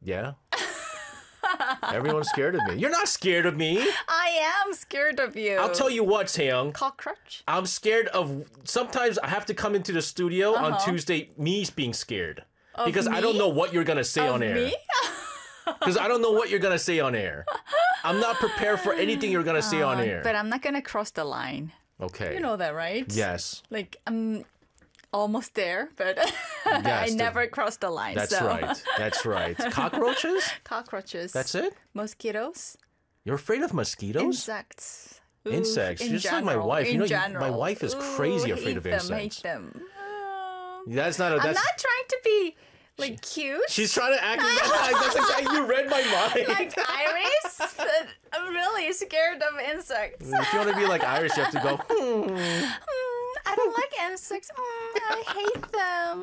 Yeah. Everyone's scared of me. You're not scared of me. I am scared of you. I'll tell you what, Taeyong. Cockroach? I'm scared of. Sometimes I have to come into the studio on Tuesday, me being scared. Because I don't know what you're going to say on air. Me? Because I don't know what you're going to say on air. I'm not prepared for anything you're going to say on air. But I'm not going to cross the line. Okay. You know that, right? Yes. Like, I'm almost there, but I never crossed the line. That's right. That's right. Cockroaches? Cockroaches. That's it? Mosquitoes. You're afraid of mosquitoes? Insects. Ooh, Insects. in You're just like my general, wife. You in know, general. my wife is crazy Ooh, afraid of hate them, insects. hate them. That's not. I'm not trying to be like cute. She's trying to act. That's exactly. You read my mind. Like Iris, but I'm really scared of insects. If you want to be like Irish, you have to go. I don't like insects. I hate them.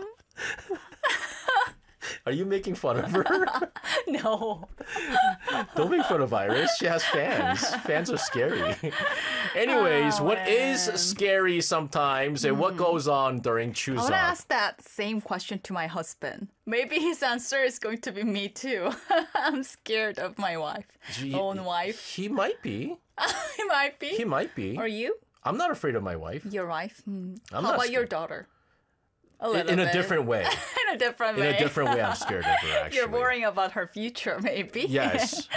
Are you making fun of her? No. Don't make fun of Iris. She has fans. Fans are scary. Anyways, what is scary sometimes and what goes on during I want to Chuseok? ask that same question to my husband. Maybe his answer is going to be me too. I'm scared of my wife. Own wife. He might be. He might be. He might be. Or you? I'm not afraid of my wife. Your wife? How not about your scared. daughter? A little In a bit. different way. In a different way. In a different way, I'm scared of her, actually. You're worrying about her future, maybe. Yes.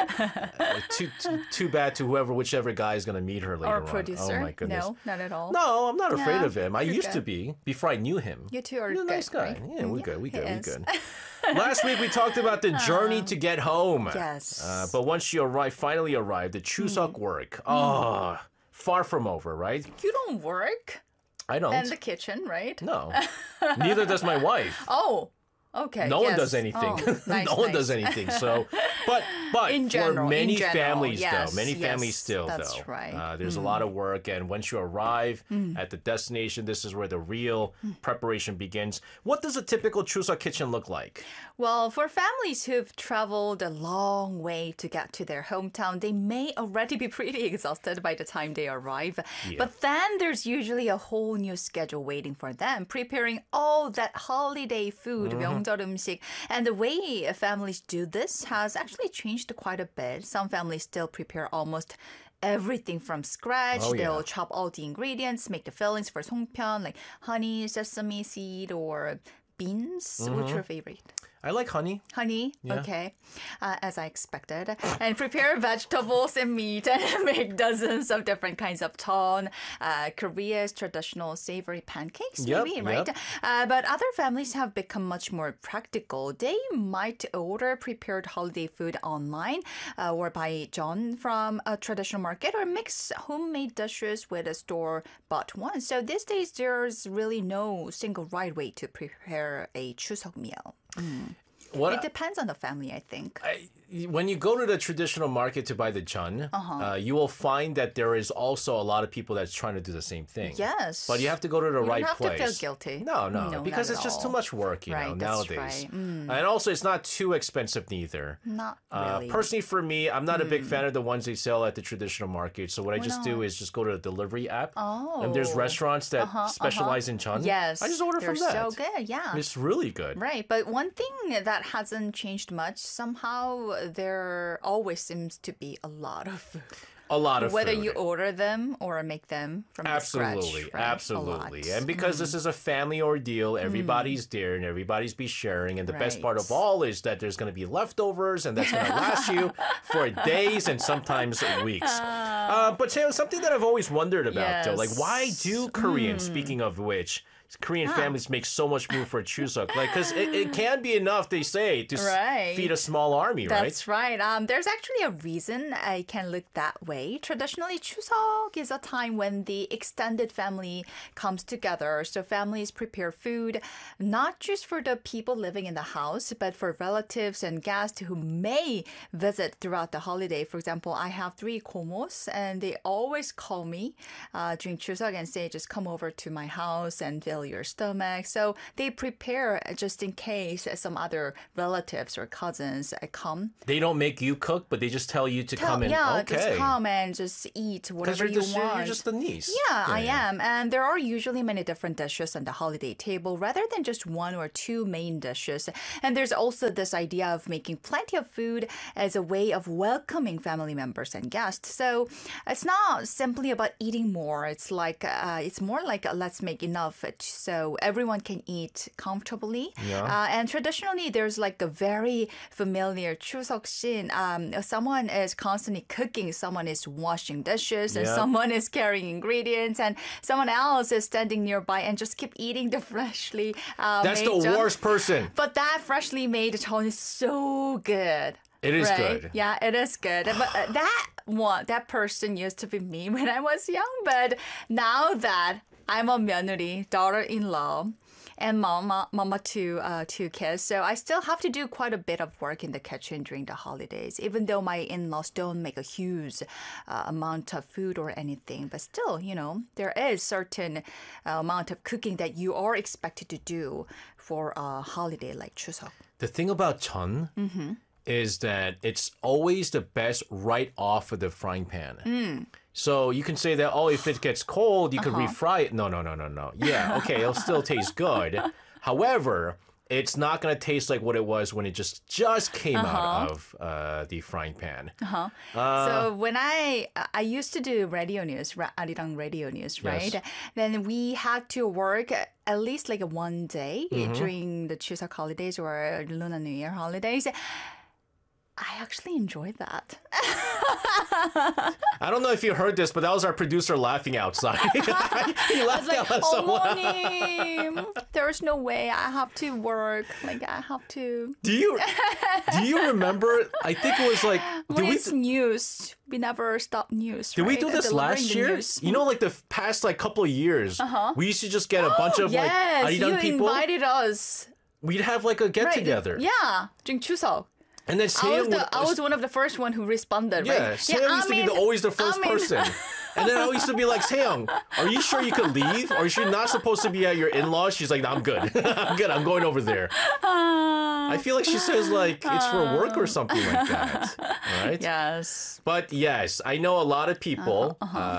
Too bad to whichever guy is going to meet her later Or on. producer. Oh, my goodness. No, not at all. No, I'm not afraid No, of him. I you're used to good. be before I knew him. You two are He's a good, nice guy. right? Yeah, we're good. We he good. We is. good. Last week we talked about the journey to get home. Yes. But once she finally arrived, the Chuseok work. Oh, far from over, right? You don't work I don't. in the kitchen, right? No. Neither does my wife. Oh, okay. No one yes. does anything. Oh, nice, no one nice. does anything. So, but In general, for many in general, families, yes, though, many yes, families still, that's though, right. there's a lot of work. And once you arrive at the destination, this is where the real preparation begins. What does a typical Chuseok kitchen look like? Well, for families who've traveled a long way to get to their hometown, they may already be pretty exhausted by the time they arrive. But then there's usually a whole new schedule waiting for them, preparing all that holiday food, 명절 음식. And the way families do this has actually changed quite a bit. Some families still prepare almost everything from scratch. Oh, yeah. They'll chop all the ingredients, make the fillings for songpyeon, like honey, sesame seed, or beans. What's your favorite? I like honey. Honey, Yeah. okay, as I expected. And prepare vegetables and meat and make dozens of different kinds of ton. Korea's traditional savory pancakes, Yep, maybe, right? But other families have become much more practical. They might order prepared holiday food online or buy John from a traditional market or mix homemade dishes with a store-bought one. So these days, there's really no single right way to prepare a Chuseok meal. What It depends on the family, I think. when you go to the traditional market to buy the chun, you will find that there is also a lot of people that's trying to do the same thing. Yes. But you have to go to the right don't have place. to feel guilty. No, No, because not it's at just too all. much work, you know, Right, that's nowadays. right. And also, it's not too expensive neither. Not really. Personally, for me, I'm not a big fan of the ones they sell at the traditional market. So what I just do is just go to the delivery app. And there's restaurants that specialize in chun. Yes. I just order they're from that. so good, yeah. It's really good. Right, but one thing that hasn't changed much, somehow there always seems to be a lot of food. A lot of Whether food. you order them or make them from the Absolutely, scratch. Right? absolutely. A lot. And because this is a family ordeal, everybody's there and everybody's be sharing. And the best part Right. of all is that there's going to be leftovers and that's going to last you for days and sometimes weeks. But Taylor, something that I've always wondered about, though, like why do Koreans, speaking of which, Korean families make so much room for Chuseok? Like, because it can be enough, they say, to Right. feed a small army, right? That's right. There's actually a reason I can look that way. Traditionally, Chuseok is a time when the extended family comes together. So families prepare food, not just for the people living in the house, but for relatives and guests who may visit throughout the holiday. For example, I have 3 komos, and they always call me during Chuseok and say, just come over to my house and they'll fill your stomach. So they prepare just in case some other relatives or cousins come. They don't make you cook, but they just tell you to come and just come and just eat whatever you want. You're just the niece. Yeah, I am. And there are usually many different dishes on the holiday table rather than just one or two main dishes. And there's also this idea of making plenty of food as a way of welcoming family members and guests. So it's not simply about eating more. It's more like let's make enough so everyone can eat comfortably. Yeah. And traditionally, there's like a very familiar Chuseok scene. Someone is constantly cooking, someone is washing dishes, and someone is carrying ingredients, and someone else is standing nearby and just keep eating the freshly That's made the jeon. worst person. But that freshly made jeon is so good. It is right? good. Yeah, it is good. But that person used to be me when I was young. But now that I'm a 며느리, daughter-in-law, and mama to two kids. So I still have to do quite a bit of work in the kitchen during the holidays, even though my in-laws don't make a huge amount of food or anything. But still, there is certain amount of cooking that you are expected to do for a holiday like Chuseok. The thing about jeon is that it's always the best right off of the frying pan. So you can say that, if it gets cold, you could refry it. No. Yeah, okay, it'll still taste good. However, it's not going to taste like what it was when it just came out of the frying pan. So when I used to do radio news, Arirang radio news, right? Yes. Then we had to work at least like one day during the Chuseok holidays or Lunar New Year holidays. I actually enjoyed that. I don't know if you heard this, but that was our producer laughing outside. He laughed out loud so loud. 어머님, there's no way I have to work. Like I have to. Do you remember? I think it was like. It's news. We never stop news. Did we do this last year? Like the past couple of years, we used to just get a bunch of Arirang people. You invited us. We'd have like a get together. Yeah, during Chuseok. And then I was one of the first one who responded, right? Yeah, Seong used to be always the first person. And then I used to be like, Seong, are you sure you could leave? Are you not supposed to be at your in-laws? She's like, no, I'm good. I'm good. I'm going over there. I feel like she says it's for work or something like that. Right? Yes. But yes, I know a lot of people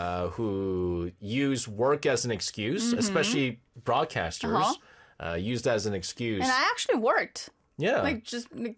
who use work as an excuse, especially broadcasters use that as an excuse. And I actually worked. Yeah. It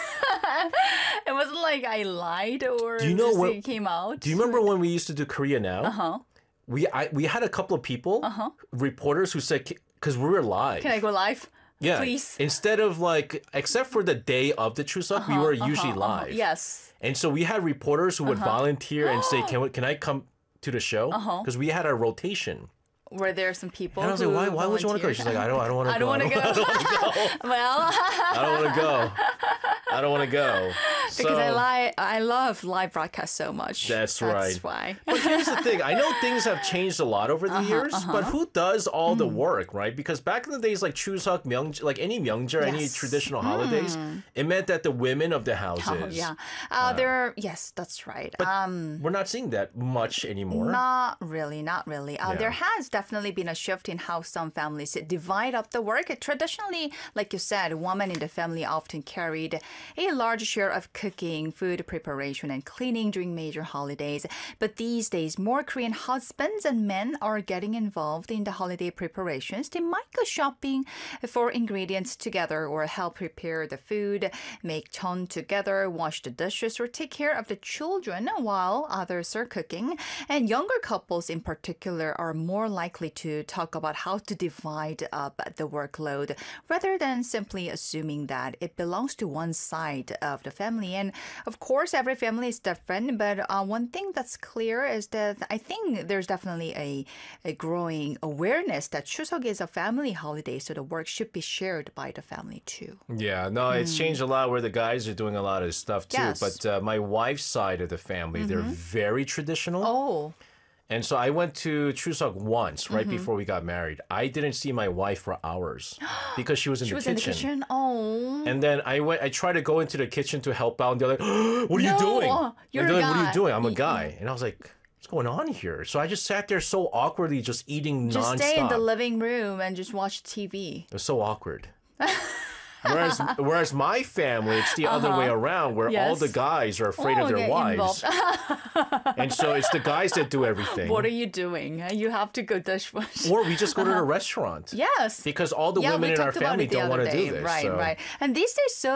wasn't like I lied or it came out. Do you remember when we used to do Korea Now? We had a couple of people, reporters who said, because we were live. Can I go live? Yeah. Please. Instead of except for the day of the Chuseok, we were usually live. Yes. And so we had reporters who would volunteer and say, can I come to the show? Because we had our rotation. Were there some people? And I was like, why would you want to go? She's like, I don't want to go. I don't want to go. Well, I don't want to go. I don't want to go. Because I love live broadcast so much. That's right. That's why. But here's the thing. I know things have changed a lot over the years, but who does all the work, right? Because back in the days, like Chuseok, Myeongjeol, like any Myeongjeol, any traditional holidays, it meant that the women of the houses. Yes, that's right. But we're not seeing that much anymore. Not really. There has definitely been a shift in how some families divide up the work. Traditionally, like you said, women in the family often carried a large share of cooking, food preparation, and cleaning during major holidays. But these days, more Korean husbands and men are getting involved in the holiday preparations. They might go shopping for ingredients together or help prepare the food, make jeon together, wash the dishes, or take care of the children while others are cooking. And younger couples in particular are more likely to talk about how to divide up the workload rather than simply assuming that it belongs to one side of the family. And of course, every family is different, but one thing that's clear is that I think there's definitely a growing awareness that Chuseok is a family holiday, so the work should be shared by the family too. Yeah, no, it's changed a lot where the guys are doing a lot of stuff too. Yes. But my wife's side of the family, they're very traditional. Oh. And so I went to Chuseok once, right before we got married. I didn't see my wife for hours because she was in the kitchen. In the kitchen? Oh. And then I tried to go into the kitchen to help out, and they're like, what are you doing? You're a like, guy. what are you doing? I'm a guy. And I was like, what's going on here? So I just sat there so awkwardly, just eating Just nonstop. stay in the living room and just watch TV. It was so awkward. Whereas my family, it's the other way around, where all Yes. the guys are afraid of their get wives, and so it's the guys that do everything. What are you doing? You have to go dishwash. Or we just go to the restaurant. Yes. Because all the Yeah, women we in our talked about family it the don't other want to do day. this. Right, so. right. And these days, so